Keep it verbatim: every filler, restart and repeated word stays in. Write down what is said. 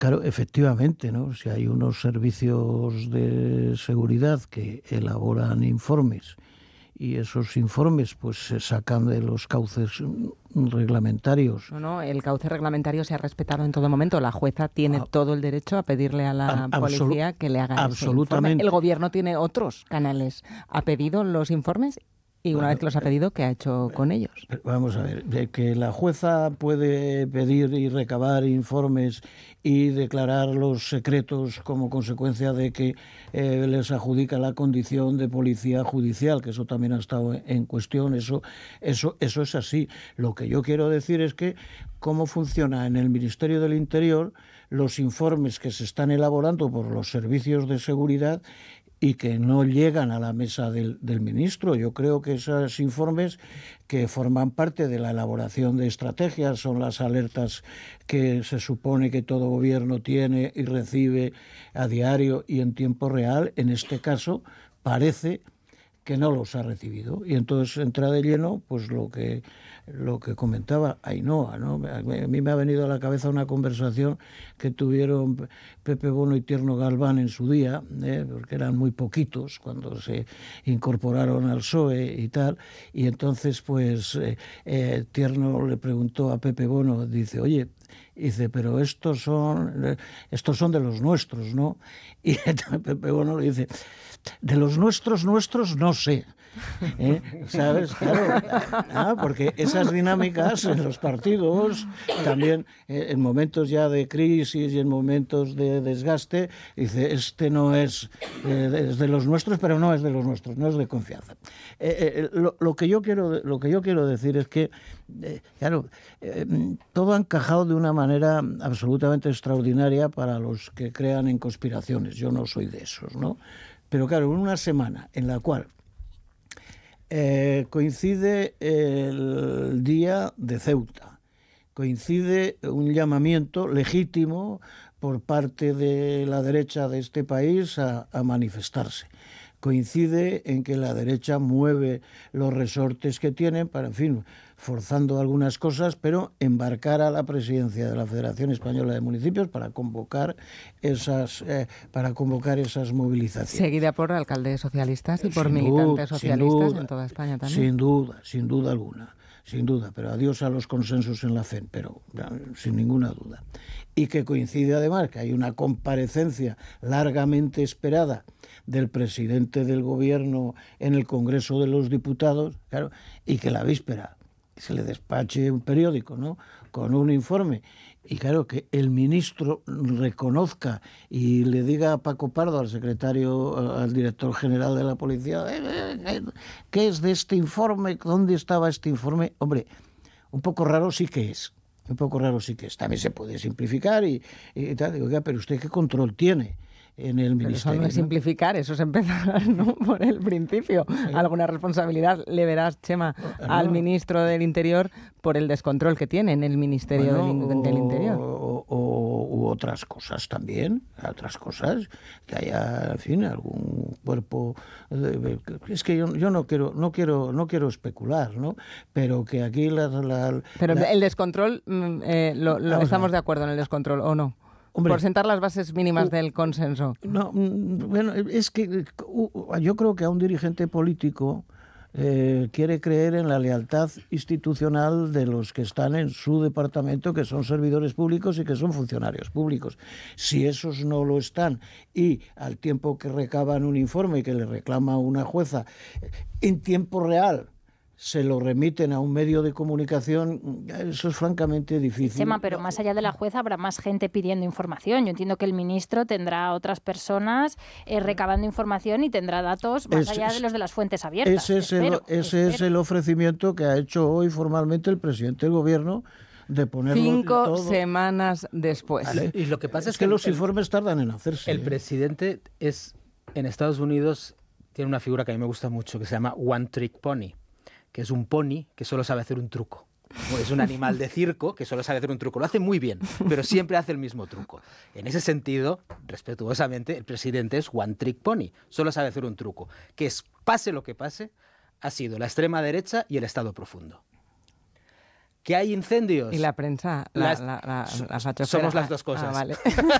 Claro, efectivamente, ¿no? Si hay unos servicios de seguridad que elaboran informes y esos informes pues se sacan de los cauces reglamentarios. No, no, el cauce reglamentario se ha respetado en todo momento. La jueza tiene ah, todo el derecho a pedirle a la ab- policía que le haga absolutamente. ese informe. El gobierno tiene otros canales. ¿Ha pedido los informes? Y una bueno, vez que los ha pedido, ¿qué ha hecho con ellos? Vamos a ver, de que la jueza puede pedir y recabar informes y declararlos secretos como consecuencia de que eh, les adjudica la condición de policía judicial, que eso también ha estado en cuestión, eso, eso, eso es así. Lo que yo quiero decir es que cómo funciona en el Ministerio del Interior los informes que se están elaborando por los servicios de seguridad y que no llegan a la mesa del, del ministro. Yo creo que esos informes que forman parte de la elaboración de estrategias son las alertas que se supone que todo gobierno tiene y recibe a diario y en tiempo real. En este caso parece que no los ha recibido. Y entonces entra de lleno pues lo que lo que comentaba Ainhoa, ¿no? A mí me ha venido a la cabeza una conversación que tuvieron Pepe Bono y Tierno Galván en su día, ¿eh? Porque eran muy poquitos cuando se incorporaron al P S O E y tal, y entonces pues eh, eh, Tierno le preguntó a Pepe Bono, dice, oye, dice, pero estos son estos son de los nuestros, ¿no? Y entonces Pepe Bono le dice, de los nuestros, nuestros, no sé. ¿Eh? ¿Sabes? Claro, ah, porque esas dinámicas en los partidos, también eh, en momentos ya de crisis y en momentos de desgaste, dice, este no es, eh, es de los nuestros, pero no es de los nuestros, no es de confianza. Eh, eh, lo, lo, que yo quiero, lo que yo quiero decir es que, eh, claro, eh, todo ha encajado de una manera absolutamente extraordinaria para los que crean en conspiraciones. Yo no soy de esos, ¿no? Pero claro, en una semana en la cual Eh, coincide el día de Ceuta, coincide un llamamiento legítimo por parte de la derecha de este país a, a manifestarse. Coincide en que la derecha mueve los resortes que tiene para, en fin, forzando algunas cosas, pero embarcar a la presidencia de la Federación Española de Municipios para convocar esas, eh, para convocar esas movilizaciones. Seguida por alcaldes socialistas y por sin militantes duda, socialistas duda, en toda España también. Sin duda, sin duda alguna. Sin duda, pero adiós a los consensos en la F E N, pero sin ninguna duda. Y que coincide además que hay una comparecencia largamente esperada del presidente del gobierno en el Congreso de los Diputados, claro, y que la víspera se le despache un periódico, ¿no?, con un informe. Y claro, que el ministro reconozca y le diga a Paco Pardo, al secretario, al director general de la policía, ¿qué es de este informe? ¿Dónde estaba este informe? Hombre, un poco raro sí que es. Un poco raro sí que es. También se puede simplificar y, y tal. Digo, oiga, pero ¿usted qué control tiene en el Pero ministerio? eso no es simplificar, eso es empezar, ¿no?, por el principio. Sí. Alguna responsabilidad le verás, Chema, no. al ministro del Interior por el descontrol que tiene en el Ministerio bueno, del, del Interior. O, o, u otras cosas también, otras cosas, que haya, en fin, algún cuerpo. De, es que yo, yo no quiero, no quiero, no quiero especular, ¿no? Pero que aquí la. la Pero la, el descontrol, eh, lo, lo, ¿estamos de acuerdo en el descontrol o no? Hombre, por sentar las bases mínimas uh, del consenso. No, bueno, es que uh, yo creo que a un dirigente político eh, quiere creer en la lealtad institucional de los que están en su departamento, que son servidores públicos y que son funcionarios públicos. Si esos no lo están y al tiempo que recaban un informe que le reclama una jueza en tiempo real se lo remiten a un medio de comunicación, eso es francamente difícil. Chema, pero más allá de la jueza habrá más gente pidiendo información. Yo entiendo que el ministro tendrá otras personas eh, recabando información y tendrá datos más es, allá de los de las fuentes abiertas. Ese, es el, ese es el ofrecimiento que ha hecho hoy formalmente el presidente del gobierno de ponerlo Cinco todo. semanas después. Vale. Y lo que pasa es, es que, que los el, informes tardan en hacerse. El ¿eh? presidente es, en Estados Unidos, tiene una figura que a mí me gusta mucho, que se llama One Trick Pony, que es un pony que solo sabe hacer un truco. Es un animal de circo que solo sabe hacer un truco. Lo hace muy bien, pero siempre hace el mismo truco. En ese sentido, respetuosamente, el presidente es One Trick Pony. Solo sabe hacer un truco, que es, pase lo que pase, ha sido la extrema derecha y el Estado profundo. ¿Que hay incendios? ¿Y la prensa? La, las, la, la, la somos las dos cosas. Ah, vale.